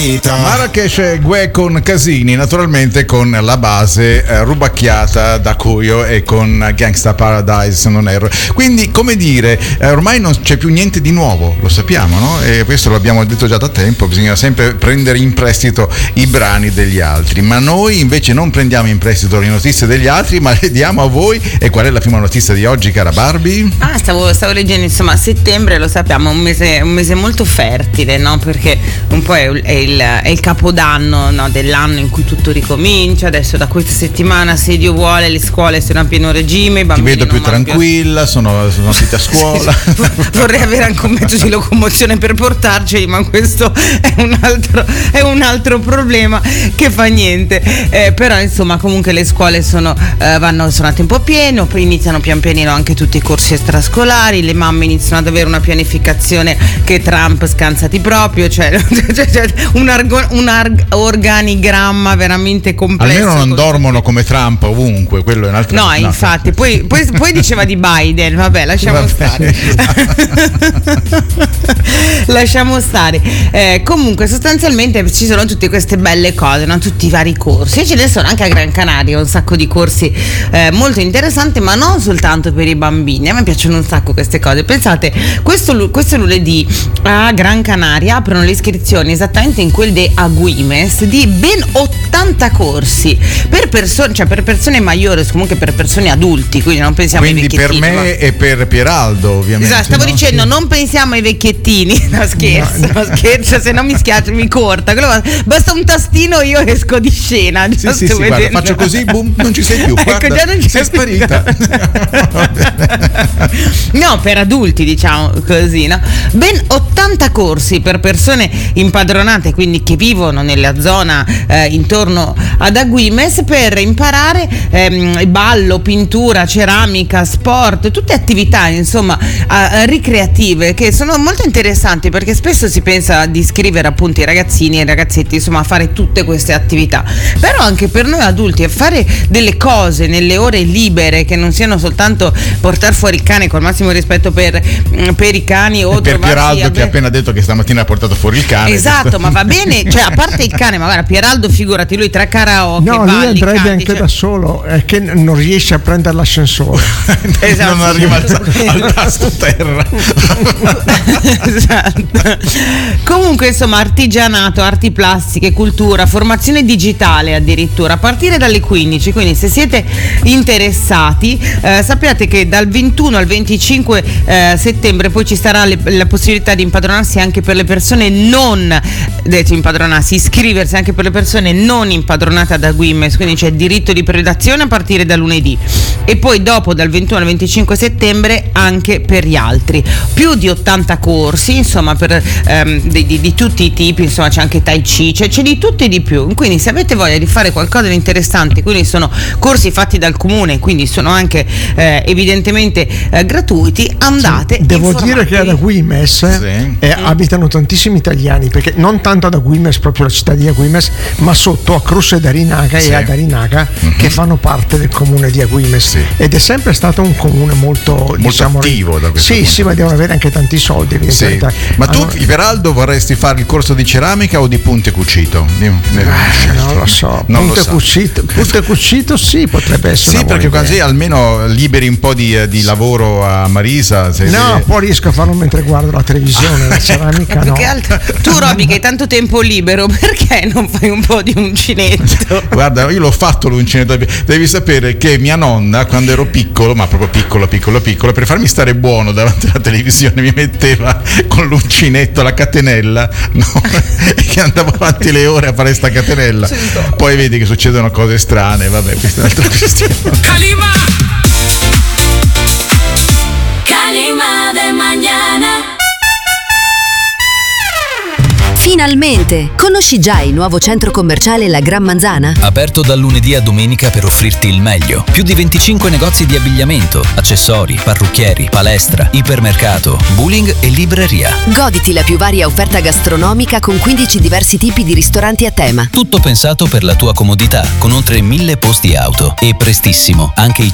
Marrakesh e Gue con Casini, naturalmente con la base rubacchiata da Cuyo e con Gangsta Paradise, se non erro. Quindi, come dire, ormai non c'è più niente di nuovo, lo sappiamo, no? E questo l'abbiamo detto già da tempo, bisogna sempre prendere in prestito i brani degli altri, ma noi invece non prendiamo in prestito le notizie degli altri, ma le diamo a voi. E qual è la prima notizia di oggi, cara Barbie? Stavo leggendo, insomma, settembre, lo sappiamo, un mese molto fertile, no? Perché un po' è il capodanno, no? Dell'anno in cui tutto ricomincia. Adesso da questa settimana, se Dio vuole, le scuole sono a pieno regime, i bambini ti vedo più tranquilla, sono tutti a scuola. Vorrei avere anche un mezzo di locomozione per portarceli, ma questo è un altro problema che fa niente. Però insomma, comunque le scuole sono a tempo pieno, poi iniziano pian pianino anche tutti i corsi extrascolari, le mamme iniziano ad avere una pianificazione che Trump scansati proprio, cioè un organigramma veramente complesso. Almeno non dormono come Trump ovunque, quello è un altro. No, infatti, poi diceva di Biden, vabbè, lasciamo stare. Lasciamo stare. Comunque, sostanzialmente ci sono tutte queste belle cose, no? Tutti i vari corsi, e ce ne sono anche a Gran Canaria un sacco di corsi molto interessanti, ma non soltanto per i bambini. A me piacciono un sacco queste cose. Pensate, questo lunedì a Gran Canaria aprono le iscrizioni esattamente in quel de Agüimes di ben 80 corsi per persone maggiori, comunque per persone adulti, quindi non pensiamo ai vecchiettini. Per me e per Pieraldo, ovviamente. Esatto, stavo dicendo, non pensiamo ai vecchiettini. No, scherzo, se no mi schiaccio, mi corta. Basta un tastino, io esco di scena. Sì, guarda, faccio così, boom, non ci sei più. Guarda, ecco, già non ci sei sparita. No, per adulti, diciamo così, no? Ben 80 corsi per persone impadronate, quindi che vivono nella zona intorno ad Agüimes, per imparare ballo, pittura, ceramica, sport, tutte attività insomma ricreative che sono molto interessanti, perché spesso si pensa di iscrivere appunto i ragazzini e i ragazzetti insomma a fare tutte queste attività, però anche per noi adulti a fare delle cose nelle ore libere, che non siano soltanto portare fuori il cane, col massimo rispetto per i cani, o per Pieraldo che ha appena detto che stamattina ha portato fuori il cane. Esatto, ma va bene, cioè a parte il cane, ma guarda, Pieraldo, figurati, lui tra karaoke, no, balli, lui andrebbe canti, anche da solo, è che non riesce a prendere l'ascensore. Esatto. Non arriva al tasto terra. Esatto. Comunque insomma, artigianato, arti plastiche, cultura, formazione digitale addirittura, a partire dalle 15. Quindi se siete interessati, sappiate che dal 21 al 25 settembre poi ci sarà la possibilità di impadronarsi anche per le persone iscriversi anche per le persone non impadronate ad Agüimes, quindi c'è diritto di prenotazione a partire da lunedì, e poi dopo dal 21 al 25 settembre anche per gli altri. Più di 80 corsi, insomma, per di tutti i tipi, insomma c'è anche Tai Chi, c'è di tutto e di più. Quindi se avete voglia di fare qualcosa di interessante, quindi sono corsi fatti dal comune, quindi sono anche evidentemente gratuiti, andate. Devo dire che ad Agüimes abitano tantissimi italiani, perché non tanto ad Agüimes, proprio la città di Agüimes, ma sotto a Cruz de Arinaga e ad Arinaga, che fanno parte del comune di Agüimes, ed è sempre stato un comune molto diciamo, attivo da questo punto. Sì, ma devono avere anche tanti soldi, Ma tu, Iberaldo, vorresti fare il corso di ceramica o di punte cucito? Non lo so, punte cucito sì, potrebbe essere. Sì, perché così almeno liberi un po' di lavoro a Marisa. Poi riesco a farlo mentre guardo la televisione, la ceramica no. Tu, Roby, che hai tanto tempo libero, perché non fai un po' di uncinetto? Guarda, io l'ho fatto l'uncinetto. Devi sapere che mia nonna, quando ero piccolo, ma proprio piccolo, per farmi stare buono davanti alla televisione, mi metteva con l'uncinetto la catenella, no? E che andavo avanti le ore a fare sta catenella. Poi vedi che succedono cose strane, vabbè, questa è un'altra questione. Calima de mañana. Finalmente! Conosci già il nuovo centro commerciale La Gran Manzana? Aperto dal lunedì a domenica per offrirti il meglio. Più di 25 negozi di abbigliamento, accessori, parrucchieri, palestra, ipermercato, bowling e libreria. Goditi la più varia offerta gastronomica con 15 diversi tipi di ristoranti a tema. Tutto pensato per la tua comodità, con oltre 1000 posti auto. E prestissimo, anche i